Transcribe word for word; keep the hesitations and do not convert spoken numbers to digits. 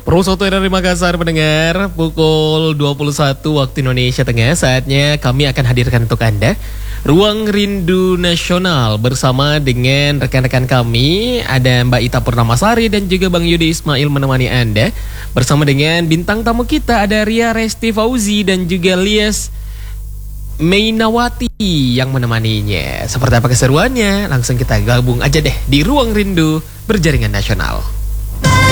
Pro Soto dari Makassar pendengar, pukul dua puluh satu waktu Indonesia Tengah. Saatnya kami akan hadirkan untuk Anda Ruang Rindu Nasional bersama dengan rekan-rekan kami. Ada Mbak Ita Purnamasari dan juga Bang Yudi Ismail menemani Anda. Bersama dengan bintang tamu kita ada Ria Resti Fauzi dan juga Lies Mainawati yang menemaninya. Seperti apa keseruannya? Langsung kita gabung aja deh di Ruang Rindu Berjaringan Nasional.